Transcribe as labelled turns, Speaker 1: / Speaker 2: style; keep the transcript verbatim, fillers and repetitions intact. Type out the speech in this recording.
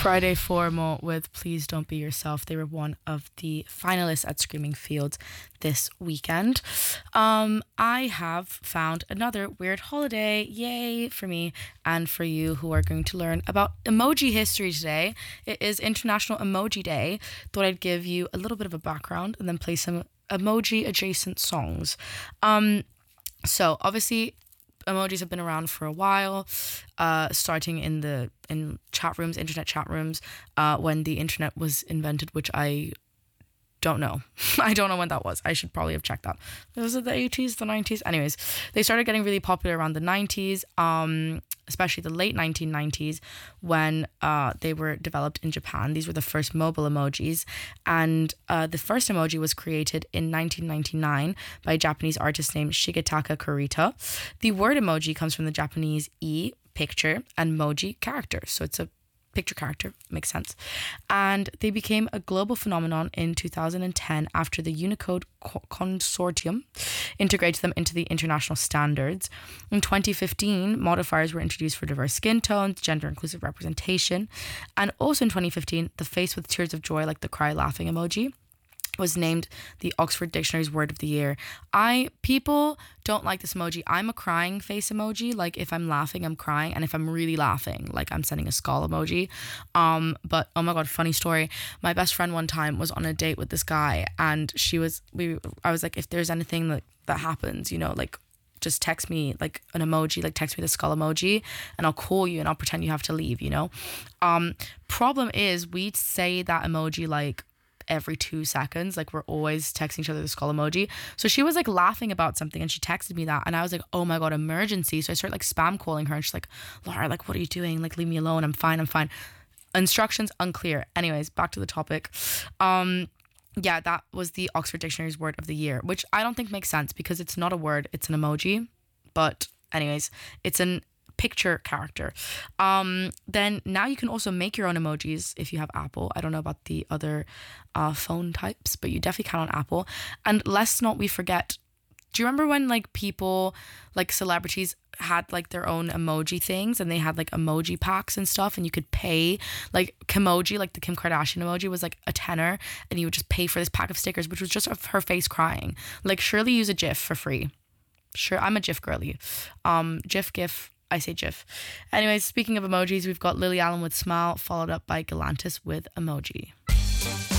Speaker 1: Friday Formal with Please Don't Be Yourself. They were one of the finalists at Screaming Fields this weekend. Um, I have found another weird holiday. Yay for me and for you who are going to learn about emoji history today. It is International Emoji Day. Thought I'd give you a little bit of a background and then play some emoji adjacent songs. Um, so obviously emojis have been around for a while, uh, starting in the in chat rooms, internet chat rooms, uh, when the internet was invented, which I don't know. I don't know when that was. I should probably have checked that. Was it the eighties, the nineties? Anyways, they started getting really popular around the nineties, um, especially the late nineteen nineties when uh, they were developed in Japan. These were the first mobile emojis. And uh, the first emoji was created in nineteen ninety-nine by a Japanese artist named Shigetaka Kurita. The word emoji comes from the Japanese e, picture, and moji, character. So it's a picture character, makes sense. And they became a global phenomenon in two thousand ten after the Unicode Co- Consortium integrated them into the international standards. In twenty fifteen, modifiers were introduced for diverse skin tones, gender inclusive representation. And also in twenty fifteen, the face with tears of joy, like the cry laughing emoji, was named the Oxford Dictionary's word of the year. I people don't like this emoji. I'm a crying face emoji. Like if I'm laughing, I'm crying, and if I'm really laughing, like I'm sending a skull emoji. Um, but oh my god, funny story. My best friend one time was on a date with this guy, and she was we. I was like, if there's anything that that happens, you know, like just text me like an emoji, like text me the skull emoji, and I'll call you and I'll pretend you have to leave. You know. Um, problem is we say that emoji like every two seconds, like we're always texting each other the skull emoji. So she was like laughing about something and she texted me that, and I was like, oh my god, emergency. So I started like spam calling her, and she's like, Laura, like what are you doing, like leave me alone, I'm fine I'm fine instructions unclear. Anyways, back to the topic. Um yeah, that was the Oxford Dictionary's word of the year, which I don't think makes sense because it's not a word, it's an emoji. But anyways, it's an picture character. Um, then now you can also make your own emojis if you have Apple. I don't know about the other uh, phone types, but you definitely can on Apple. And let's not we forget, do you remember when like people, like celebrities had like their own emoji things and they had like emoji packs and stuff, and you could pay like Kimoji, like the Kim Kardashian emoji was like a tenner, and you would just pay for this pack of stickers, which was just of her face crying. Like surely use a GIF for free. Sure, I'm a GIF girly. Um, GIF, GIF, I say GIF. Anyways, speaking of emojis, we've got Lily Allen with Smile, followed up by Galantis with Emoji.